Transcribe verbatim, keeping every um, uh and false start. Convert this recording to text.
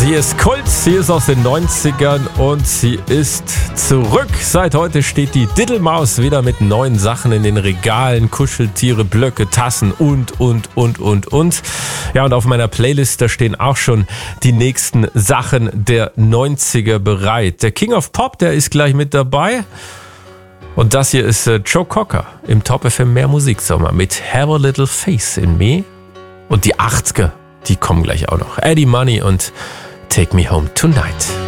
Sie ist Kult, sie ist aus den neunzigern und sie ist zurück. Seit heute steht die Diddlemaus wieder mit neuen Sachen in den Regalen. Kuscheltiere, Blöcke, Tassen und, und, und, und, und. Ja, und auf meiner Playlist, da stehen auch schon die nächsten Sachen der neunziger bereit. Der King of Pop, der ist gleich mit dabei. Und das hier ist äh, Joe Cocker im Top F M Mehr Musiksommer mit Have a Little Faith in Me. Und die achtziger, die kommen gleich auch noch. Eddie Money und Take Me Home Tonight.